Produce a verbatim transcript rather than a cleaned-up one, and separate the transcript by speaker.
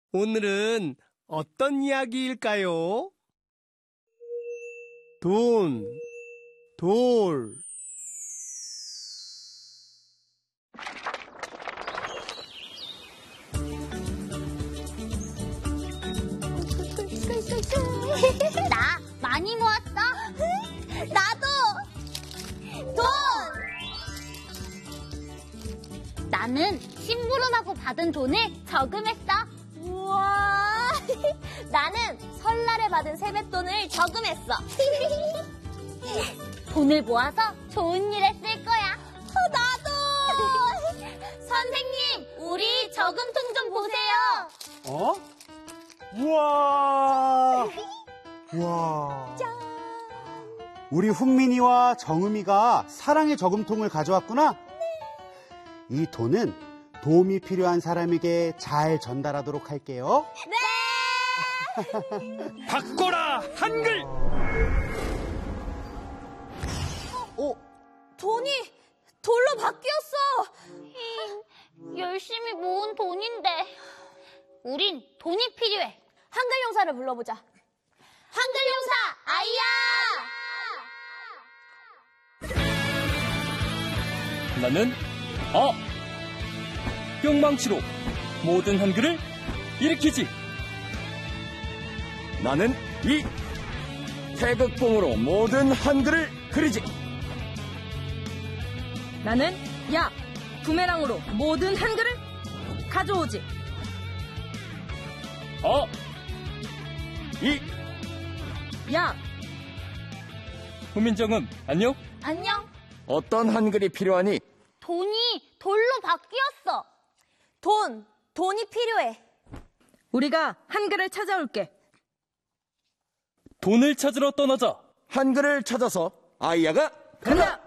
Speaker 1: 오늘은 어떤 이야기일까요? 돈, 돌.
Speaker 2: 나 많이 모았어. 나도. 돈. 나는 심부름하고 받은 돈을 저금했어.
Speaker 3: 우와. 나는 설날에 받은 세뱃돈을 저금했어.
Speaker 2: 돈을 모아서 좋은 일에 쓸 거야.
Speaker 3: 어, 나도. 선생님, 우리 저금통 좀 보세요.
Speaker 4: 어? 우와! 우와! 우리 훈민이와 정음이가 사랑의 저금통을 가져왔구나? 이 돈은 도움이 필요한 사람에게 잘 전달하도록 할게요.
Speaker 3: 네!
Speaker 5: 바꿔라 한글!
Speaker 3: 어? 돈이 돌로 바뀌었어.
Speaker 2: 열심히 모은 돈인데 우린 돈이 필요해.
Speaker 3: 한글 용사를 불러보자. 한글 용사 아이야!
Speaker 5: 나는 어! 뿅망치로 모든 한글을 일으키지. 나는 이! 태극봉으로 모든 한글을 그리지.
Speaker 6: 나는 야! 부메랑으로 모든 한글을 가져오지.
Speaker 5: 어! 이!
Speaker 6: 야!
Speaker 5: 후민정음 안녕?
Speaker 2: 안녕.
Speaker 5: 어떤 한글이 필요하니?
Speaker 2: 돈이 돌로 바뀌었어.
Speaker 3: 돈, 돈이 필요해.
Speaker 6: 우리가 한글을 찾아올게.
Speaker 5: 돈을 찾으러 떠나자. 한글을 찾아서 아이야가
Speaker 6: 간다!